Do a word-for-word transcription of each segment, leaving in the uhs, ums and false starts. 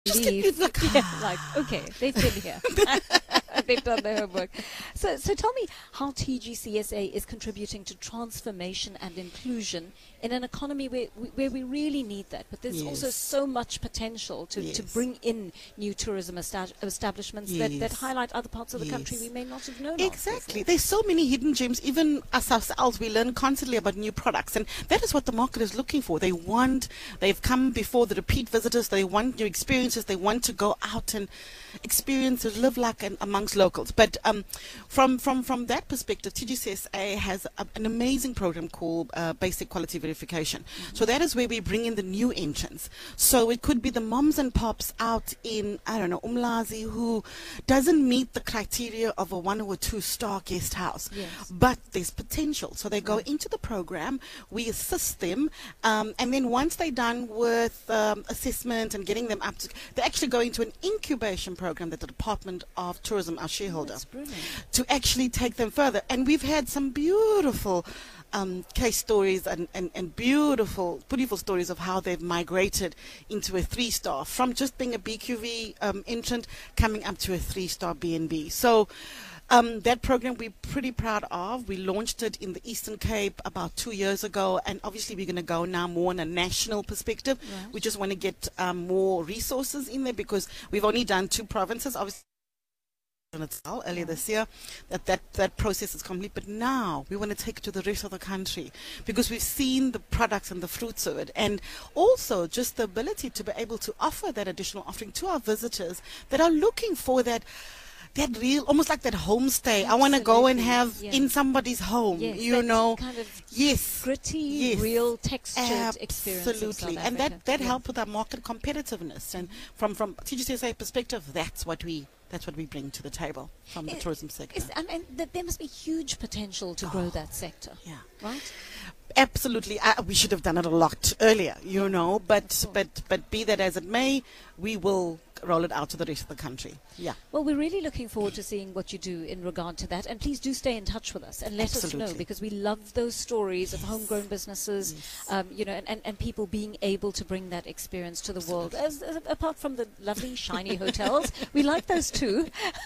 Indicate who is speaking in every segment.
Speaker 1: Just
Speaker 2: leave.
Speaker 1: Like,
Speaker 2: yeah, like, okay, they've been here. They've done their homework. So, so tell me how T G C S A is contributing to transformation and inclusion in an economy where we, where we really need that. But there's
Speaker 1: yes.
Speaker 2: also so much potential to,
Speaker 1: yes.
Speaker 2: to bring in new tourism esta- establishments
Speaker 1: yes.
Speaker 2: that, that highlight other parts of the
Speaker 1: yes.
Speaker 2: country we may not have known
Speaker 1: Exactly.
Speaker 2: of.
Speaker 1: There's so many hidden gems. Even us ourselves, we learn constantly about new products. And that is what the market is looking for. They want, they've come before the repeat visitors. They want new experiences. They want to go out and experience and live like an, amongst locals. But um, from, from, from that perspective, T G C S A has a, an amazing program called uh, Basic Quality Verification. Mm-hmm. So that is where we bring in the new entrants. So it could be the moms and pops out in, I don't know, Umlazi, who doesn't meet the criteria of a one or two star guest house.
Speaker 2: Yes.
Speaker 1: But there's potential. So they go
Speaker 2: right.
Speaker 1: into the program, we assist them, um, and then once they're done with um, assessment and getting them up to, they actually go into an incubation program that the Department of Tourism, our shareholder,
Speaker 2: oh,
Speaker 1: to actually take them further. And we've had some beautiful um, case stories and, and, and beautiful, beautiful stories of how they've migrated into a three-star, from just being a B Q V um, entrant, coming up to a three-star B and B. So um, that program we're pretty proud of. We launched it in the Eastern Cape about two years ago, and obviously we're going to go now more on a national perspective.
Speaker 2: Right.
Speaker 1: We just want to get um, more resources in there because we've only done two provinces, obviously. Earlier this year, that, that that process is complete, but now we want to take it to the rest of the country because we've seen the products and the fruits of it, and also just the ability to be able to offer that additional offering to our visitors that are looking for that that real, almost like that homestay. I want to go and have
Speaker 2: yeah.
Speaker 1: in somebody's home,
Speaker 2: yes,
Speaker 1: you know,
Speaker 2: kind of
Speaker 1: yes,
Speaker 2: gritty,
Speaker 1: yes.
Speaker 2: real textured experience.
Speaker 1: Absolutely, and that that yeah. helped with our market competitiveness. And from from T G C S A perspective, that's what we. That's what we bring to the table from the
Speaker 2: it,
Speaker 1: tourism sector.
Speaker 2: I mean, th- there must be huge potential to oh, grow that sector.
Speaker 1: Yeah.
Speaker 2: Right?
Speaker 1: Absolutely. Uh, we should have done it a lot earlier, you know, but, but, but be that as it may, we will roll it out to the rest of the country. Yeah.
Speaker 2: Well, we're really looking forward to seeing what you do in regard to that. And please do stay in touch with us and let
Speaker 1: Absolutely.
Speaker 2: us know, because we love those stories
Speaker 1: yes.
Speaker 2: of homegrown businesses,
Speaker 1: yes. um,
Speaker 2: you know, and, and, and people being able to bring that experience to the
Speaker 1: Absolutely.
Speaker 2: world. As, as, apart from the lovely, shiny hotels, we like those too.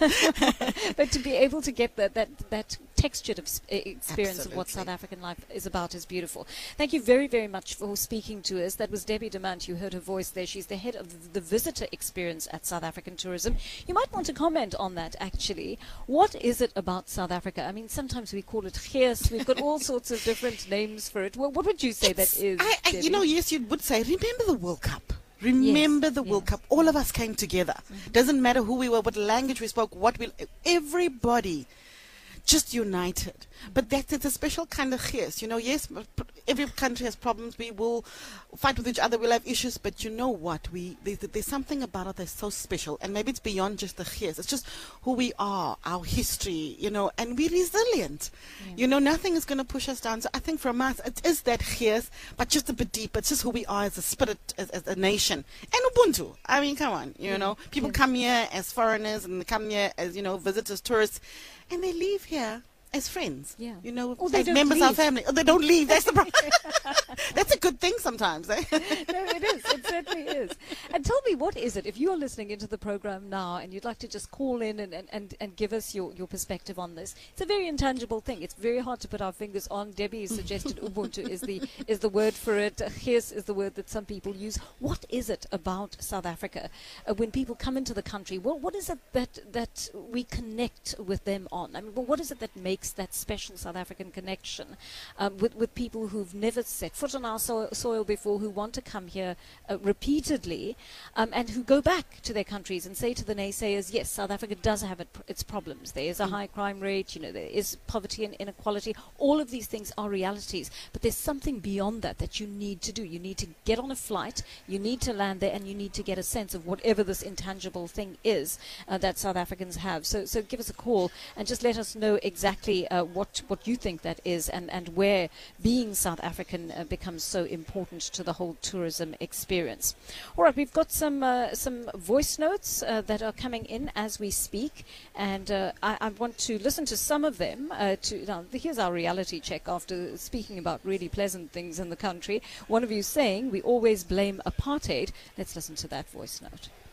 Speaker 2: But to be able to get that, that, that textured of, uh, experience
Speaker 1: Absolutely.
Speaker 2: of what South African life is about is beautiful. Thank you very, very much for speaking to us. That was Debbie Demant. You heard her voice there. She's the head of the visitor experience at South African Tourism. You might want to comment on that, actually. What is it about South Africa? I mean, sometimes we call it gees. We've got all sorts of different names for it. Well, what would you say
Speaker 1: it's,
Speaker 2: that is,
Speaker 1: I, I, You know, yes, you would say, remember the World Cup. Remember
Speaker 2: yes,
Speaker 1: the World
Speaker 2: yes.
Speaker 1: Cup. All of us came together. Mm-hmm. Doesn't matter who we were, what language we spoke, what we... Everybody just united. But that it's a special kind of gees. You know, yes, every country has problems. We will fight with each other. We'll have issues. But you know what? We there's, there's something about it that's so special. And maybe it's beyond just the gees. It's just who we are, our history, you know, and we're resilient. Yeah. You know, nothing is going to push us down. So I think from us, it is that gees, but just a bit deeper. It's just who we are as a spirit, as, as a nation. And Ubuntu. I mean, come on, you yeah. know. People yeah. come here as foreigners and they come here as, you know, visitors, tourists, and they leave here as friends,
Speaker 2: yeah.
Speaker 1: you know,
Speaker 2: or
Speaker 1: as members
Speaker 2: leave.
Speaker 1: of our family. Oh, they don't leave. That's the problem. That's a good thing sometimes. Eh?
Speaker 2: No, it is. It certainly is. And tell me, what is it? If you're listening into the program now and you'd like to just call in and, and, and, and give us your, your perspective on this, it's a very intangible thing. It's very hard to put our fingers on. Debbie suggested Ubuntu is the is the word for it. Gees is the word that some people use. What is it about South Africa uh, when people come into the country? What what is it that that we connect with them on? I mean, well, what is it that makes that special South African connection um, with, with people who've never set foot on our so- soil before, who want to come here uh, repeatedly, um, and who go back to their countries and say to the naysayers, yes, South Africa does have it, its problems. There is a mm. high crime rate, you know, there is poverty and inequality. All of these things are realities, but there's something beyond that that you need to do. You need to get on a flight, you need to land there, and you need to get a sense of whatever this intangible thing is uh, that South Africans have. So, so give us a call and just let us know exactly Uh, what what you think that is, and, and where being South African uh, becomes so important to the whole tourism experience. All right, we've got some uh, some voice notes uh, that are coming in as we speak, and uh, I, I want to listen to some of them. Uh, to now, here's our reality check after speaking about really pleasant things in the country. One of you saying we always blame apartheid. Let's listen to that voice note.